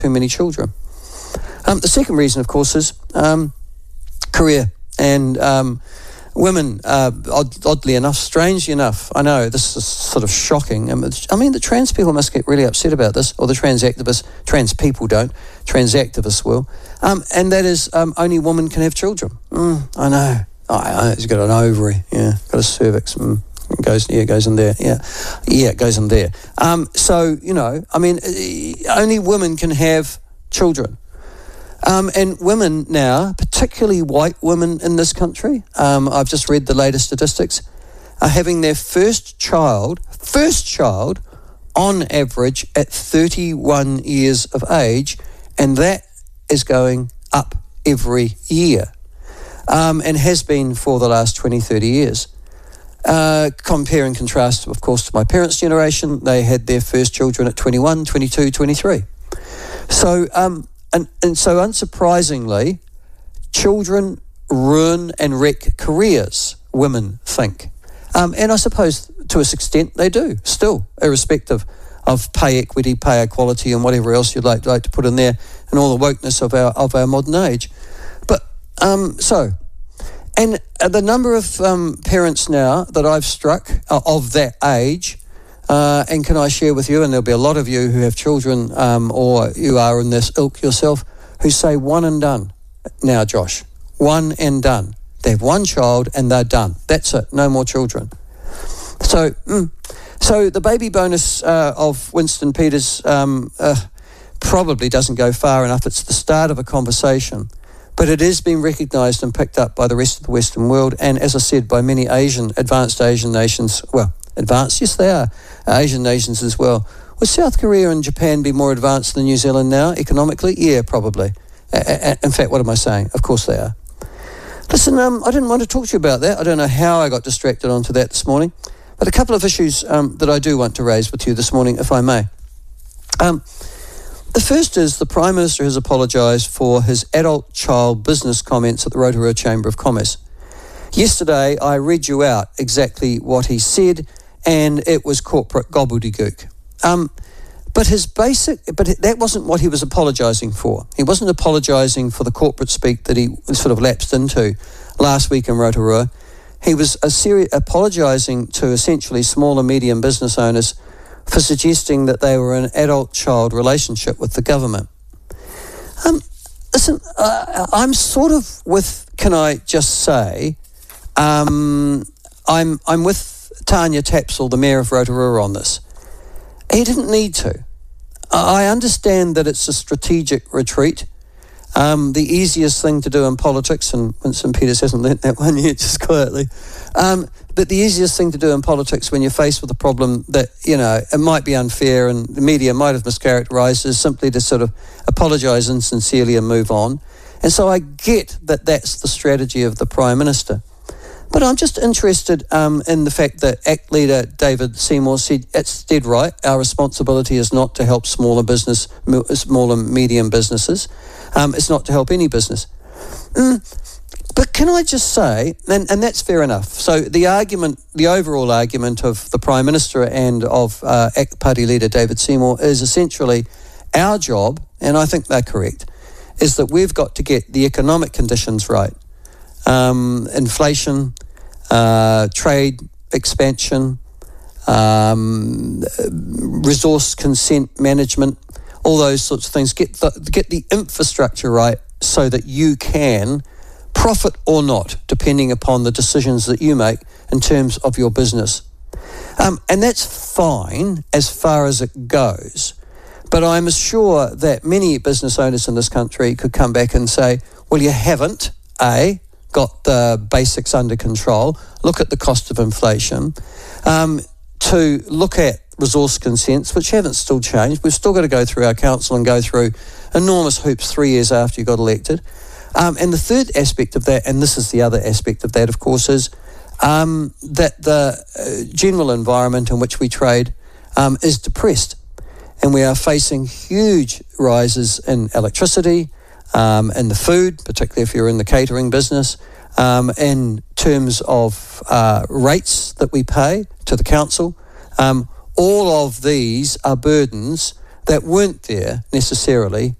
too many children. The second reason, of course, is career. And women, oddly enough, strangely enough, I know this is sort of shocking. I mean, the trans people must get really upset about this, or the trans activists. Trans people don't, trans activists will. And that is only women can have children. I know. He's got an ovary, got a cervix. It goes in there. It goes in there. So, I mean, only women can have children. And women now, particularly white women in this country, I've just read the latest statistics, are having their first child, on average at 31 years of age, and that is going up every year, and has been for the last 20, 30 years. Compare and contrast, of course, to my parents' generation. They had their first children at 21, 22, 23. So, and so unsurprisingly, children ruin and wreck careers, women think. And I suppose to a extent they do, still, irrespective of pay equity, pay equality, and whatever else you'd like to put in there, and all the wokeness of our modern age. But and the number of parents now that I've struck of that age, and can I share with you, and there'll be a lot of you who have children, or you are in this ilk yourself, who say one and done. Now, Josh, one and done. They have one child and they're done. That's it, no more children. So the baby bonus of Winston Peters probably doesn't go far enough. It's the start of a conversation. But it is being recognised and picked up by the rest of the Western world, and as I said, by many advanced Asian nations. Well, advanced, yes they are, Asian nations as well. Would South Korea and Japan be more advanced than New Zealand now, economically? Yeah, probably. In fact, what am I saying? Of course they are. Listen, I didn't want to talk to you about that. I don't know how I got distracted onto that this morning, but a couple of issues that I do want to raise with you this morning, if I may. The first is the Prime Minister has apologised for his adult child business comments at the Rotorua Chamber of Commerce. Yesterday, I read you out exactly what he said, and it was corporate gobbledygook. But that wasn't what he was apologising for. He wasn't apologising for the corporate speak that he sort of lapsed into last week in Rotorua. He was apologising to essentially small and medium business owners for suggesting that they were in an adult-child relationship with the government. Listen, I'm sort of with, can I just say, I'm with Tanya Tapsell, the Mayor of Rotorua, on this. He didn't need to. I understand that it's a strategic retreat. The easiest thing to do in politics, and Winston Peters hasn't learnt that one yet, just quietly, but the easiest thing to do in politics when you're faced with a problem that, it might be unfair and the media might have mischaracterised, is simply to sort of apologise insincerely and move on. And so I get that that's the strategy of the Prime Minister. But I'm just interested in the fact that ACT leader David Seymour said, it's dead right, our responsibility is not to help small and medium businesses. It's not to help any business. But can I just say, and that's fair enough, so the overall argument of the Prime Minister and of ACT Party leader David Seymour is essentially our job, and I think they're correct, is that we've got to get the economic conditions right. Inflation, trade expansion, resource consent management, all those sorts of things. Get the infrastructure right so that you can profit or not, depending upon the decisions that you make in terms of your business. And that's fine as far as it goes. But I'm sure that many business owners in this country could come back and say, well, you haven't, got the basics under control, look at the cost of inflation, to look at resource consents, which haven't still changed. We've still got to go through our council and go through enormous hoops 3 years after you got elected. And the third aspect of that, and this is the other aspect of that, of course, is that the general environment in which we trade is depressed. And we are facing huge rises in electricity, in the food, particularly if you're in the catering business, in terms of rates that we pay to the council. All of these are burdens that weren't there necessarily